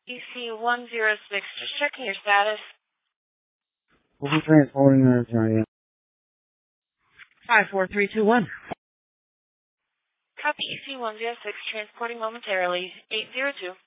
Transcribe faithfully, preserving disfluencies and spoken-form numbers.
E C one zero six, just checking your status. We'll be transporting her to five four three two one. Copy E C one zero six, transporting momentarily. eight zero two.